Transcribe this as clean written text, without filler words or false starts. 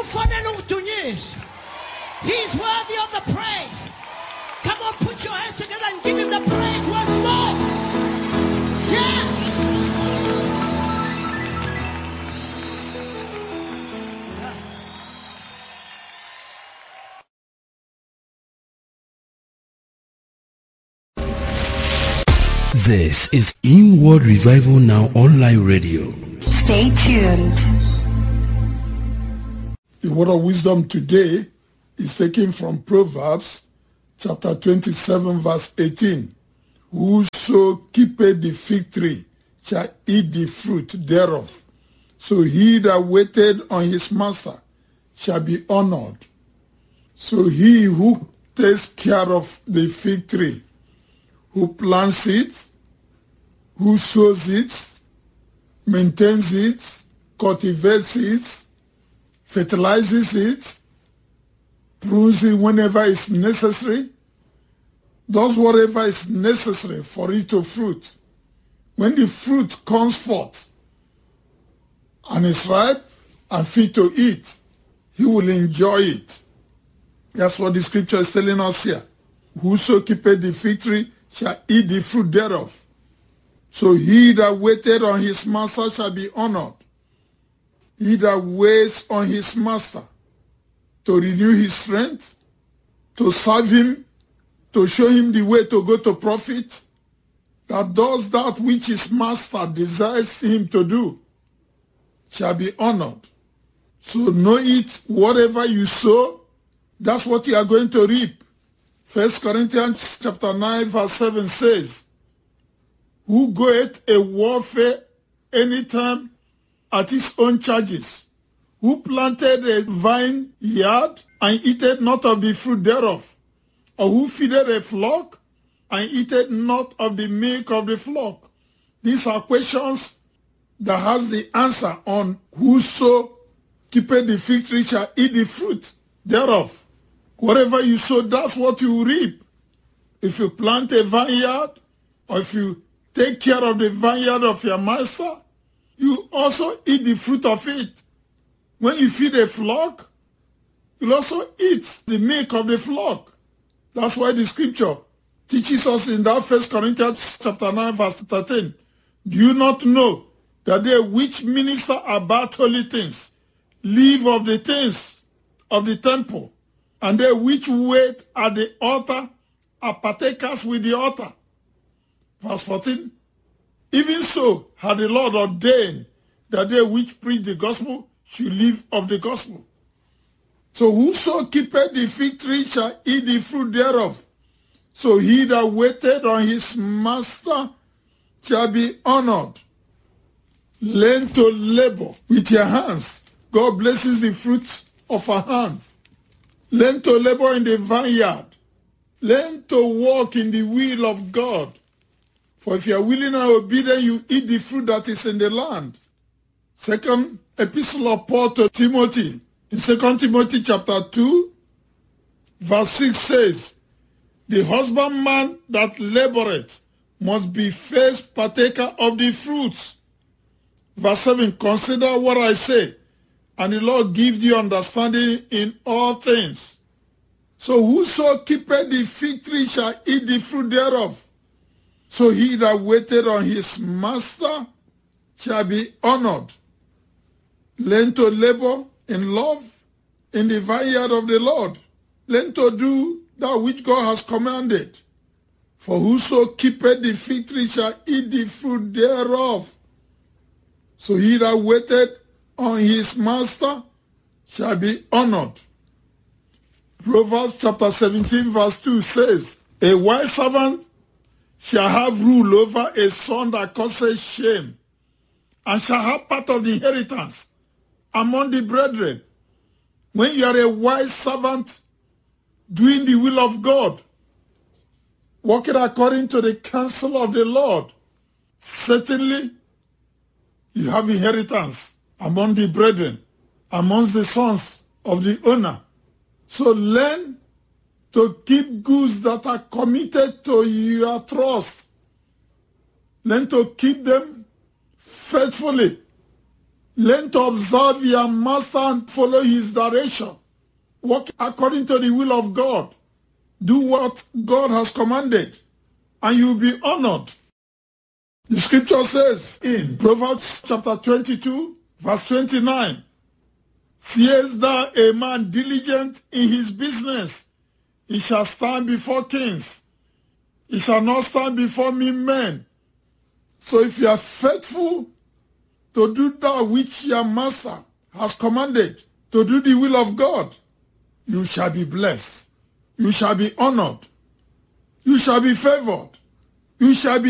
He's worthy of the praise. Come on, put your hands together and give him the praise once more. Yeah. This is Inward Revival Now Online Radio. Stay tuned. The word of wisdom today is taken from Proverbs chapter 27 verse 18. Whoso keepeth the fig tree shall eat the fruit thereof. So he that waited on his master shall be honored. So he who takes care of the fig tree, who plants it, who sows it, maintains it, cultivates it, fertilizes it, prunes it whenever it's necessary, does whatever is necessary for it to fruit. When the fruit comes forth and is ripe and fit to eat, he will enjoy it. That's what the scripture is telling us here. Whoso keepeth the fig tree shall eat the fruit thereof. So he that waited on his master shall be honored. He that waits on his master to renew his strength, to serve him, to show him the way to go to profit, that does that which his master desires him to do, shall be honored. So know it, whatever you sow, that's what you are going to reap. 1 Corinthians chapter 9 verse 7 says, who goeth a warfare anytime at his own charges, who planted a vine yard and eateth not of the fruit thereof, or who feedeth a flock and eateth not of the milk of the flock. These are questions that has the answer on whoso keepeth the fig tree shall eat the fruit thereof. Whatever you sow, that's what you reap. If you plant a vineyard, or if you take care of the vineyard of your master, you also eat the fruit of it. When you feed a flock, you'll also eat the milk of the flock. That's why the scripture teaches us in that 1 Corinthians chapter 9 verse 13. Do you not know that they which minister about holy things live of the things of the temple, and they which wait at the altar are partakers with the altar? Verse 14, even so had the Lord ordained that they which preach the gospel should live of the gospel. So whoso keepeth the fig tree shall eat the fruit thereof. So he that waited on his master shall be honored. Learn to labor with your hands. God blesses the fruit of our hands. Learn to labor in the vineyard. Learn to walk in the will of God. For if you are willing and obedient, you eat the fruit that is in the land. Second epistle of Paul to Timothy, in 2 Timothy chapter 2, verse 6 says, the husbandman that laboreth must be first partaker of the fruits. Verse 7, consider what I say, and the Lord give you understanding in all things. So whoso keepeth the fig tree shall eat the fruit thereof. So he that waited on his master shall be honored. Learn to labor in love in the vineyard of the Lord. Learn to do that which God has commanded. For whoso keepeth the fig tree shall eat the fruit thereof. So he that waited on his master shall be honored. Proverbs chapter 17 verse 2 says, a wise servant shall have rule over a son that causes shame, and shall have part of the inheritance among the brethren. When you are a wise servant doing the will of God, walking according to the counsel of the Lord, certainly you have inheritance among the brethren, amongst the sons of the owner. So learn to keep goods that are committed to your trust. Learn to keep them faithfully. Learn to observe your master and follow his direction. Walk according to the will of God. Do what God has commanded, and you will be honored. The scripture says in Proverbs chapter 22, verse 29, seest thou a man diligent in his business? He shall stand before kings. He shall not stand before mean men. So if you are faithful to do that which your master has commanded, to do the will of God, you shall be blessed. You shall be honored. You shall be favored. You shall be